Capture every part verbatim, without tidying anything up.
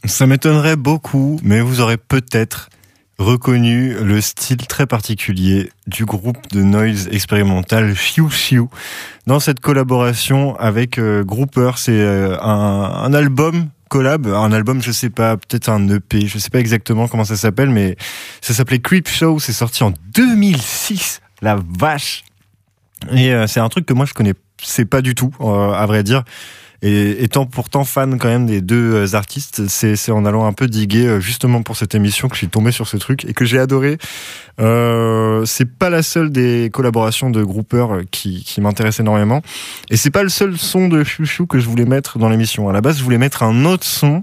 Ça m'étonnerait beaucoup, mais vous aurez peut-être reconnu le style très particulier du groupe de noise expérimental Chiu Chiu dans cette collaboration avec euh, Grouper. C'est euh, un, un album collab, un album, je sais pas, peut-être un E P, je sais pas exactement comment ça s'appelle, mais ça s'appelait Creepshow, c'est sorti en deux mille six, la vache. Et euh, c'est un truc que moi je connaissais pas du tout, euh, à vrai dire. Et étant pourtant fan quand même des deux artistes, c'est, c'est en allant un peu diguer justement pour cette émission que je suis tombé sur ce truc et que j'ai adoré. Euh, c'est pas la seule des collaborations de Grouper qui, qui m'intéresse énormément. Et c'est pas le seul son de Chouchou que je voulais mettre dans l'émission. À la base, je voulais mettre un autre son.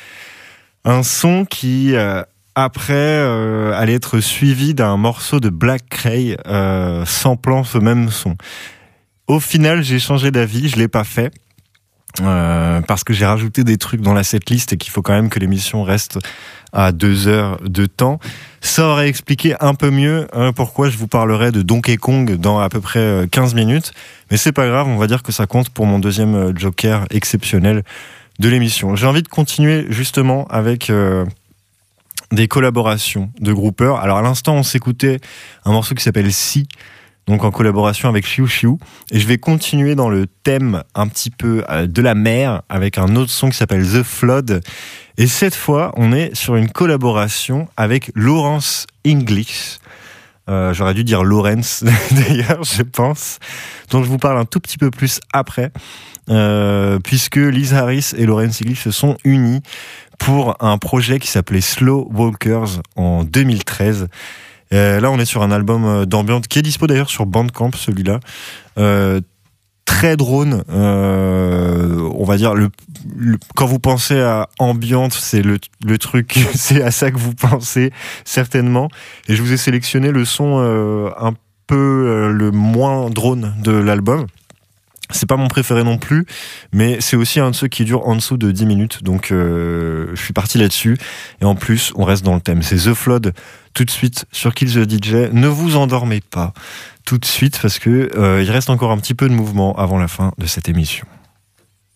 Un son qui, euh, après, euh, allait être suivi d'un morceau de Black Cray, euh, samplant ce même son. Au final, j'ai changé d'avis, je l'ai pas fait. Euh, parce que j'ai rajouté des trucs dans la setlist et qu'il faut quand même que l'émission reste à deux heures de temps. Ça aurait expliqué un peu mieux hein, pourquoi je vous parlerai de Donkey Kong dans à peu près quinze minutes. Mais c'est pas grave, on va dire que ça compte pour mon deuxième joker exceptionnel de l'émission. J'ai envie de continuer justement avec euh, des collaborations de Grouper. Alors à l'instant, on s'écoutait un morceau qui s'appelle Si, donc en collaboration avec Chiu Chiu. Et je vais continuer dans le thème un petit peu de la mer avec un autre son qui s'appelle The Flood. Et cette fois, on est sur une collaboration avec Laurence English. Euh, j'aurais dû dire Lawrence d'ailleurs, je pense. Donc je vous parle un tout petit peu plus après, euh, puisque Liz Harris et Laurence English se sont unis pour un projet qui s'appelait Slow Walkers en deux mille treize. Euh, là, on est sur un album d'ambiance qui est dispo d'ailleurs sur Bandcamp, celui-là. Euh, très drone, euh, on va dire. Le, le, quand vous pensez à ambiance, c'est le, le truc, c'est à ça que vous pensez certainement. Et je vous ai sélectionné le son euh, un peu euh, le moins drone de l'album. C'est pas mon préféré non plus, mais c'est aussi un de ceux qui dure en dessous de dix minutes, donc euh, je suis parti là-dessus. Et en plus, on reste dans le thème. C'est The Flood, tout de suite, sur Kill the D J. Ne vous endormez pas tout de suite, parce que euh, il reste encore un petit peu de mouvement avant la fin de cette émission.